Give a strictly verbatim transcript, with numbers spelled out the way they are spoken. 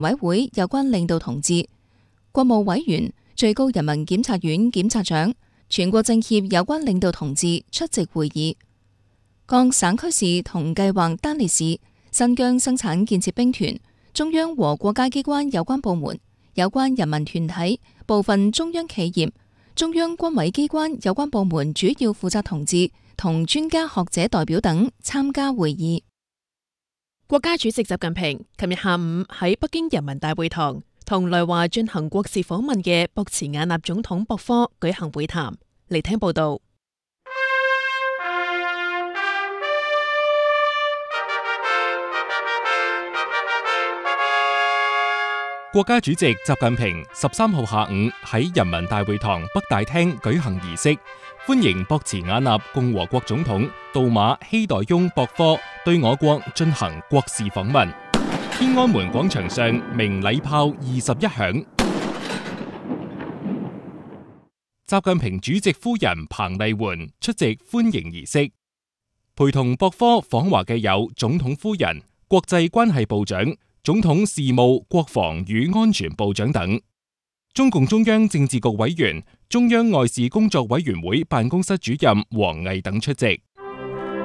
委會有關領導同志、國務委員、最高人民檢察院檢察長、全國政協有關領導同志出席會議。各省區市同計劃單列市、新疆生產建設兵團、中央和國家機關有關部門、有關人民團體、部分中央企業、中央軍委機關有關部門主要負責同志同專家學者代表等參加會議。 國家主席習近平琴日下午喺北京人民大會堂同來華進行國事訪問嘅博茨瓦納總統博科舉行會談。嚟聽報道。 國家主席習近平十三號下午喺人民大會堂北大廳舉行儀式，歡迎博茨瓦納共和國總統杜馬希代翁博科對我國進行國事訪問。天安門廣場上鳴禮炮二十一響。習近平主席夫人彭麗媛出席歡迎儀式，陪同博科訪華嘅有總統夫人、國際關係部長、總統事務、國防與安全部長等。中共中央政治局委員、中央外事工作委員會辦公室主任王毅等出席。